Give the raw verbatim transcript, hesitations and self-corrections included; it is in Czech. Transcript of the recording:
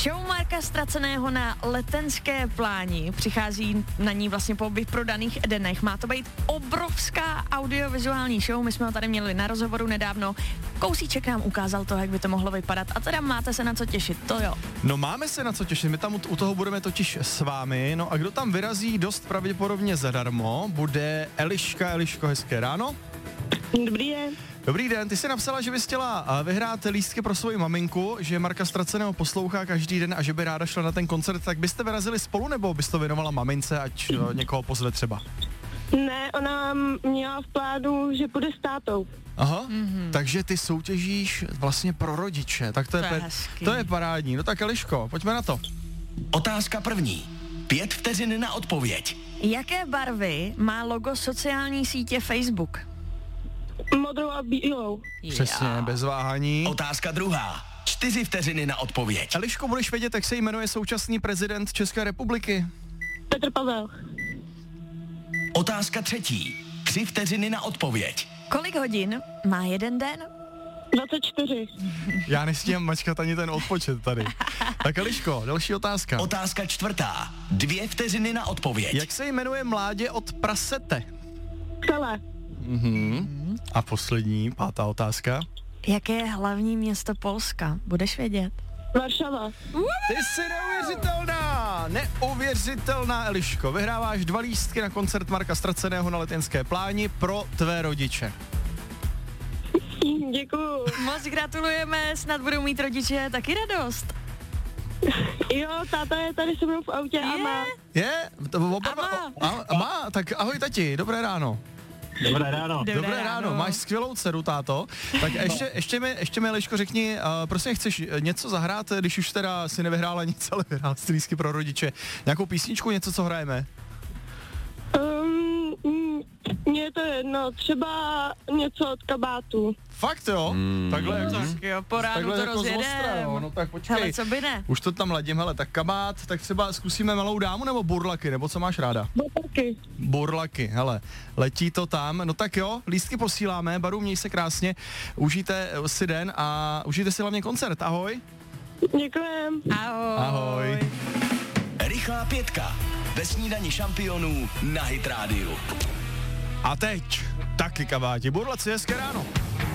Show Marka Ztraceného na Letenské pláni. Přichází na ní vlastně po vyprodaných dnech. Má to být obrovská audiovizuální show. My jsme ho tady měli na rozhovoru nedávno. Kousíček nám ukázal to, jak by to mohlo vypadat. A teda máte se na co těšit, to jo. No máme se na co těšit, my tam u, u toho budeme totiž s vámi. No a kdo tam vyrazí dost pravděpodobně zadarmo, bude Eliška. Eliško, hezké ráno. Dobrý den. Dobrý den, ty jsi napsala, že bys chtěla vyhrát lístky pro svoji maminku, že Marka Ztraceného poslouchá každý den a že by ráda šla na ten koncert, tak byste vyrazili spolu, nebo bys to věnovala mamince, ať někoho pozve třeba? Ne, ona měla v plánu, že půjde s tátou. Aha, mm-hmm. Takže ty soutěžíš vlastně pro rodiče, tak to je, to je, pe- to je parádní. No tak Eliško, pojďme na to. Otázka první. Pět vteřin na odpověď. Jaké barvy má logo sociální sítě Facebook? Modrou a bílou. Přesně, bez váhání. Otázka druhá. Čtyři vteřiny na odpověď. Eliško, budeš vědět, jak se jmenuje současný prezident České republiky? Petr Pavel. Otázka třetí. Tři vteřiny na odpověď. Kolik hodin má jeden den? dvacet čtyři. Já nestíhám mačkat ani ten odpočet tady. Tak Eliško, další otázka. Otázka čtvrtá. Dvě vteřiny na odpověď. Jak se jmenuje mládě od prasete? Celé. Mhm. A poslední, pátá otázka. Jaké je hlavní město Polska? Budeš vědět? Varšava. Ty jsi neuvěřitelná, neuvěřitelná Eliško. Vyhráváš dva lístky na koncert Marka Ztraceného na Letenské pláni pro tvé rodiče. Děkuju. Moc gratulujeme, snad budou mít rodiče taky radost. Jo, táta je tady se mnou v autě a má. Je? To oba, A má. A, a má, tak ahoj tati, dobré ráno. Dobré ráno. Dobré, Dobré ráno. Máš skvělou dceru, táto. Tak ještě, ještě mi, ještě mi Eliško řekni, uh, prosím, chceš něco zahrát, když už teda si nevyhrála nic, ale vyhrála si lístky pro rodiče. Nějakou písničku, něco, co hrajeme? Um, mm, mně je to jedno, třeba něco od kabátu. Fakt jo? Mm. Takhle jako, Tak jo, po ránu takhle to jako z ostra, rozjedeme. jo. No tak počkej. Hele, co by ne? Už to tam ladím, hele, tak kabát, tak třeba zkusíme Malou dámu nebo burlaky, nebo co máš ráda? Botarky. Burlaky, hele, letí to tam, no tak jo, lístky posíláme, Baru, měj se krásně, užijte si den a užijte si hlavně koncert, ahoj. Děkujem. Ahoj. Ahoj. Rychlá pětka. Ve snídani šampionů na Hit rádiu. A teď taky kabáti, burlaci, hezké ráno.